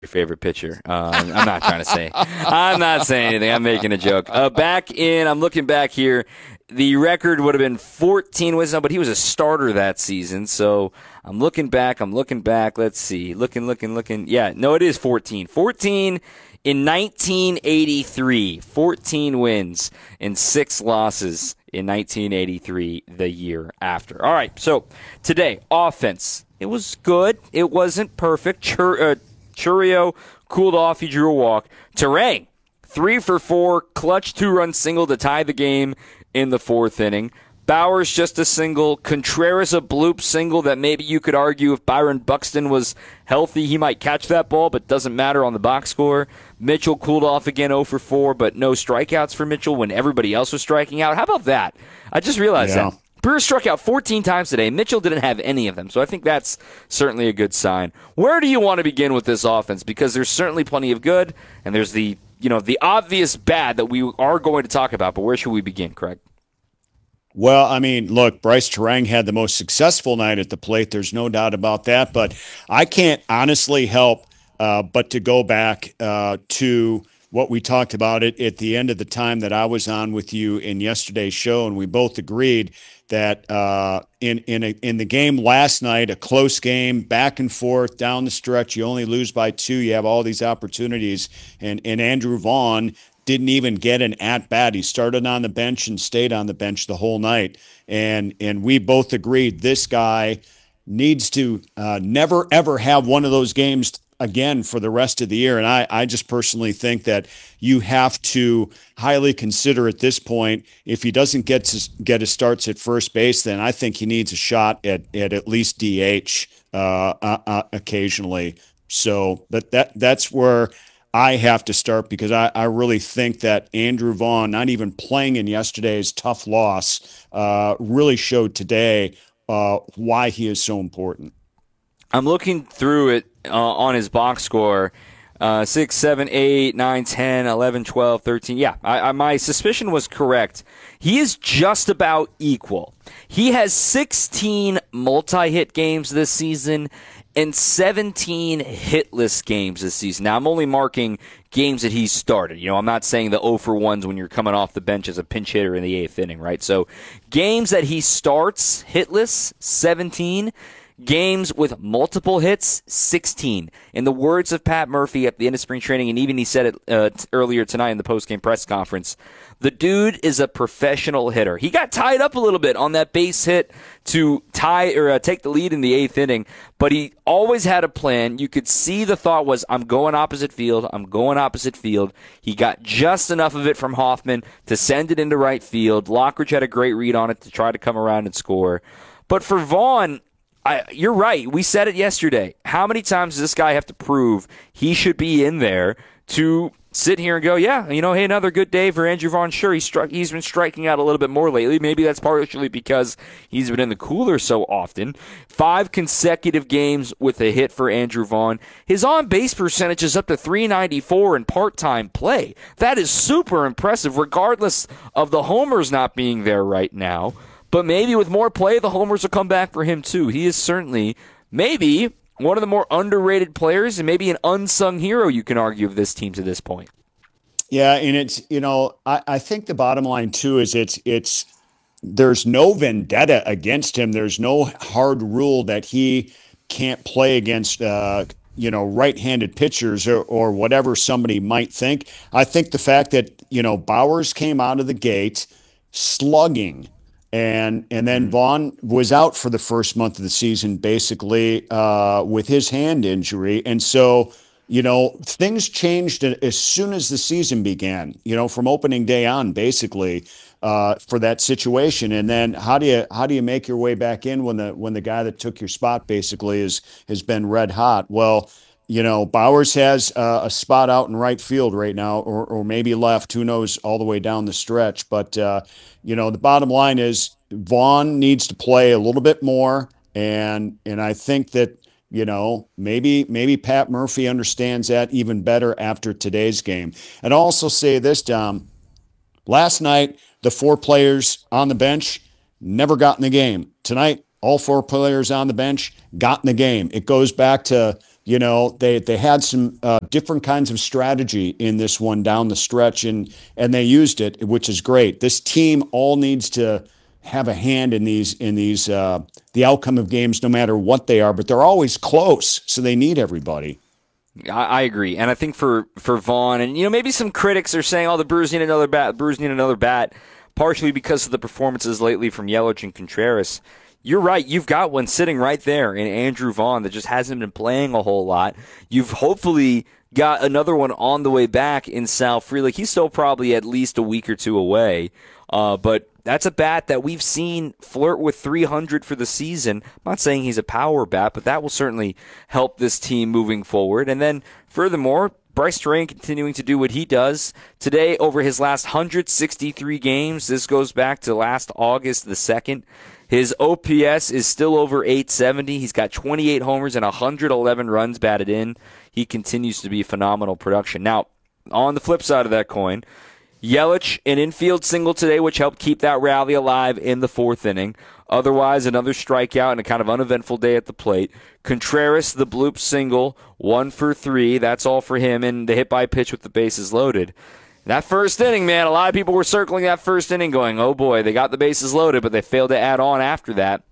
your favorite pitcher. I'm not trying to say. I'm not saying anything. I'm making a joke. I'm looking back here. The record would have been 14 wins, but he was a starter that season. So I'm looking back. Let's see. Looking. Yeah, no, it is 14. 14 in 1983. 14 wins and 6 losses in 1983, the year after. All right, so today, offense. It was good. It wasn't perfect. Churio cooled off. He drew a walk. Terang, 3 for 4, clutch 2-run single to tie the game in the 4th inning. Bowers just a single. Contreras a bloop single that maybe you could argue if Byron Buxton was healthy, he might catch that ball, but doesn't matter on the box score. Mitchell cooled off again 0 for 4, but no strikeouts for Mitchell when everybody else was striking out. How about that? I just realized that. Brewers struck out 14 times today. Mitchell didn't have any of them, so I think that's certainly a good sign. Where do you want to begin with this offense? Because there's certainly plenty of good, and there's the obvious bad that we are going to talk about, but where should we begin, Craig? Well, I mean, look, Bryce Terang had the most successful night at the plate. There's no doubt about that. But I can't honestly help but to go back to what we talked about it at the end of the time that I was on with you in yesterday's show, and we both agreed that in the game last night, a close game, back and forth down the stretch, you only lose by 2. You have all these opportunities, and Andrew Vaughn didn't even get an at bat. He started on the bench and stayed on the bench the whole night, and we both agreed this guy needs to never ever have one of those games again for the rest of the year. And I just personally think that you have to highly consider at this point, if he doesn't get his starts at first base, then I think he needs a shot at least DH occasionally. So that's where I have to start, because I really think that Andrew Vaughn, not even playing in yesterday's tough loss, really showed today why he is so important. I'm looking through it on his box score. 6, 7, 8, 9, 10, 11, 12, 13. Yeah, my suspicion was correct. He is just about equal. He has 16 multi-hit games this season and 17 hitless games this season. Now, I'm only marking games that he's started. I'm not saying the 0 for 1s when you're coming off the bench as a pinch hitter in the 8th inning, right? So games that he starts hitless, 17. Games with multiple hits, 16. In the words of Pat Murphy at the end of spring training, and even he said it earlier tonight in the postgame press conference, the dude is a professional hitter. He got tied up a little bit on that base hit to tie or take the lead in the 8th inning, but he always had a plan. You could see the thought was, I'm going opposite field. He got just enough of it from Hoffman to send it into right field. Lockridge had a great read on it to try to come around and score. But for Vaughn, you're right. We said it yesterday. How many times does this guy have to prove he should be in there to sit here and go, yeah, hey, another good day for Andrew Vaughn? Sure, he's been striking out a little bit more lately. Maybe that's partially because he's been in the cooler so often. 5 consecutive games with a hit for Andrew Vaughn. His on-base percentage is up to .394 in part-time play. That is super impressive, regardless of the homers not being there right now. But maybe with more play, the homers will come back for him too. He is certainly maybe one of the more underrated players and maybe an unsung hero, you can argue, of this team to this point. Yeah, and it's, I think the bottom line too is it's there's no vendetta against him. There's no hard rule that he can't play against right-handed pitchers or whatever somebody might think. I think the fact that, Bowers came out of the gate slugging, and then Vaughn was out for the first month of the season, basically, with his hand injury. And so, things changed as soon as the season began, from opening day on, basically, for that situation. And then how do you make your way back in when the guy that took your spot basically has been red hot? Well, Bowers has a spot out in right field right now, or maybe left, who knows, all the way down the stretch. But, the bottom line is Vaughn needs to play a little bit more. And I think that, maybe Pat Murphy understands that even better after today's game. And I'll also say this, Dom, last night, the 4 players on the bench never got in the game. Tonight, all 4 players on the bench got in the game. It goes back to They had some different kinds of strategy in this one down the stretch, and they used it, which is great. This team all needs to have a hand in these the outcome of games, no matter what they are. But they're always close, so they need everybody. I agree, and I think for Vaughn, and maybe some critics are saying, "Oh, the Brewers need another bat. The Brewers need another bat," partially because of the performances lately from Yelich and Contreras. You're right. You've got one sitting right there in Andrew Vaughn that just hasn't been playing a whole lot. You've hopefully got another one on the way back in Sal Frelick. He's still probably at least a week or two away, but that's a bat that we've seen flirt with 300 for the season. I'm not saying he's a power bat, but that will certainly help this team moving forward. And then, furthermore, Bryce Terang continuing to do what he does. Today, over his last 163 games, this goes back to last August the 2nd, his OPS is still over 870. He's got 28 homers and 111 runs batted in. He continues to be phenomenal production. Now, on the flip side of that coin, Yelich, an infield single today, which helped keep that rally alive in the 4th inning. Otherwise, another strikeout and a kind of uneventful day at the plate. Contreras, the bloop single, 1 for 3. That's all for him, and the hit by pitch with the bases loaded. That first inning, man, a lot of people were circling that first inning going, oh boy, they got the bases loaded, but they failed to add on after that.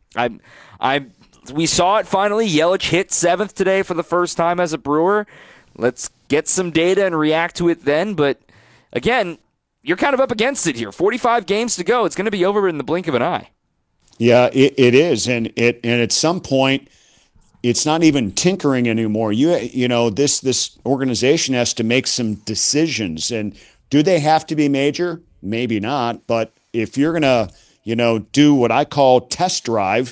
We saw it finally. Yelich hit 7th today for the first time as a Brewer. Let's get some data and react to it then, but again, you're kind of up against it here. 45 games to go. It's going to be over in the blink of an eye. Yeah, it is, and at some point, it's not even tinkering anymore. This organization has to make some decisions, and do they have to be major? Maybe not, but if you're gonna, do what I call test drive,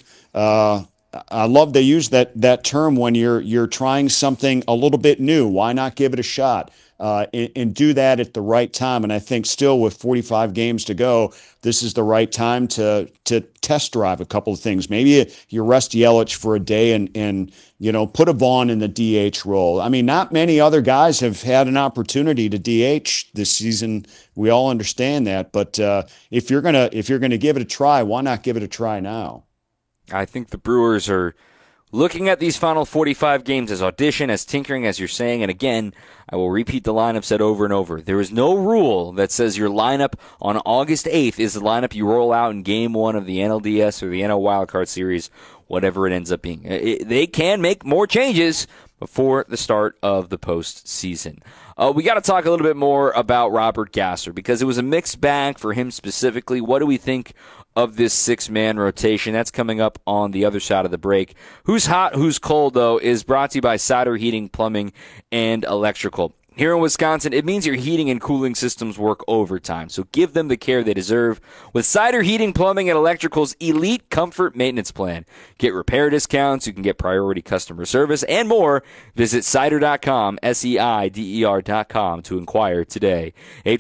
I love they use that term when you're trying something a little bit new. Why not give it a shot? And do that at the right time. And I think still with 45 games to go, this is the right time to test drive a couple of things. Maybe you rest Yelich for a day and put a Vaughn in the DH role. I mean, not many other guys have had an opportunity to DH this season. We all understand that. But if you're gonna give it a try, why not give it a try now? I think the Brewers are looking at these final 45 games as audition, as tinkering, as you're saying. And again, I will repeat the line I've said over and over. There is no rule that says your lineup on August 8th is the lineup you roll out in Game 1 of the NLDS or the NL Wildcard Series, whatever it ends up being. They can make more changes before the start of the postseason. We got to talk a little bit more about Robert Gasser because it was a mixed bag for him specifically. What do we think of this 6-man rotation? That's coming up on the other side of the break. Who's hot, who's cold, though, is brought to you by Sider Heating, Plumbing, and Electrical. Here in Wisconsin, it means your heating and cooling systems work overtime, so give them the care they deserve with Sider Heating, Plumbing, and Electrical's Elite Comfort Maintenance Plan. Get repair discounts, you can get priority customer service, and more. Visit Sider.com, SEIDER.com to inquire today.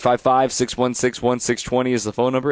855-616-1620 is the phone number,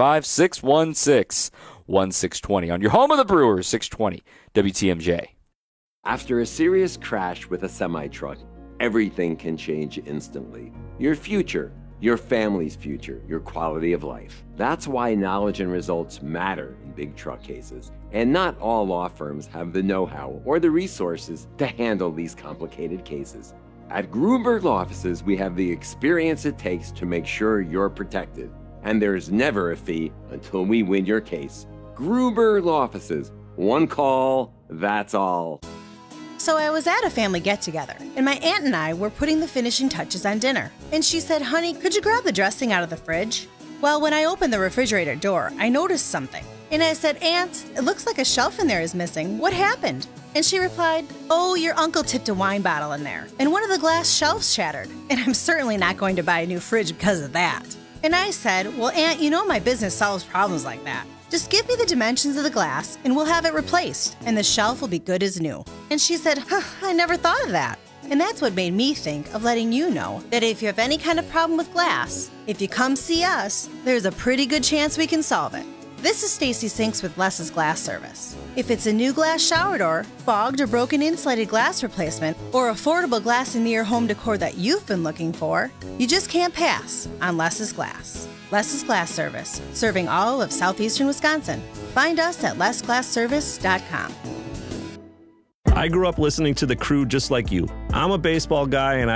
855-616-1620. On your home of the Brewers, 620 WTMJ. After a serious crash with a semi-truck, everything can change instantly. Your future, your family's future, your quality of life. That's why knowledge and results matter in big truck cases. And not all law firms have the know-how or the resources to handle these complicated cases. At Gruberg Law Offices, we have the experience it takes to make sure you're protected. And there's never a fee until we win your case. Gruberg Law Offices. One call, that's all. So I was at a family get-together, and my aunt and I were putting the finishing touches on dinner. And she said, "Honey, could you grab the dressing out of the fridge?" Well, when I opened the refrigerator door, I noticed something. And I said, "Aunt, it looks like a shelf in there is missing. What happened?" And she replied, "Oh, your uncle tipped a wine bottle in there, and one of the glass shelves shattered. And I'm certainly not going to buy a new fridge because of that." And I said, "Well, Aunt, my business solves problems like that. Just give me the dimensions of the glass and we'll have it replaced, and the shelf will be good as new." And she said, "I never thought of that." And that's what made me think of letting you know that if you have any kind of problem with glass, if you come see us, there's a pretty good chance we can solve it. This is Stacy Sinks with Less's Glass Service. If it's a new glass shower door, fogged or broken insulated glass replacement, or affordable glass and mirror home decor that you've been looking for, you just can't pass on Less's Glass. Less's Glass Service, serving all of southeastern Wisconsin. Find us at lessglassservice.com. I grew up listening to The Crew just like you. I'm a baseball guy, and